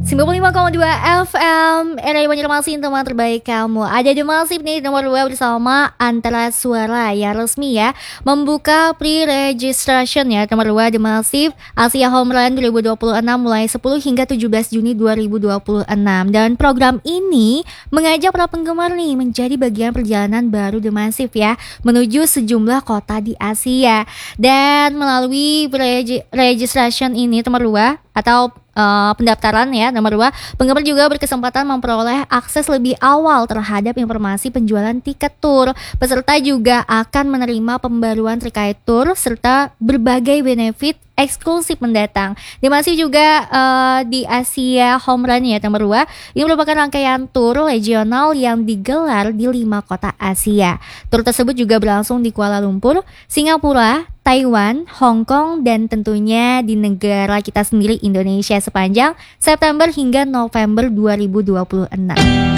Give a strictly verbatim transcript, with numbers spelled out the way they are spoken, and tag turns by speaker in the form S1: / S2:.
S1: sembilan puluh lima koma dua F M R A Banjarmasin, teman terbaik kamu. Ada The Massive nih nomor dua bersama Antara Suara yang resmi ya membuka pre-registration ya. Nomor dua The Massive Asia Home Run dua ribu dua puluh enam mulai sepuluh hingga tujuh belas Juni dua ribu dua puluh enam. Dan program ini mengajak para penggemar nih menjadi bagian perjalanan baru The Massive ya menuju sejumlah kota di Asia. Dan melalui pre-registration ini nomor dua atau Uh, pendaftaran ya nomor dua, penggemar juga berkesempatan memperoleh akses lebih awal terhadap informasi penjualan tiket tur. Peserta juga akan menerima pembaruan terkait tur serta berbagai benefit eksklusif mendatang. Dia masih juga uh, di Asia Home Run ya nomor dua. Ini merupakan rangkaian tur regional yang digelar di lima kota Asia. Tur tersebut juga berlangsung di Kuala Lumpur, Singapura, Taiwan, Hong Kong, dan tentunya di negara kita sendiri Indonesia sepanjang September hingga November dua ribu dua puluh enam.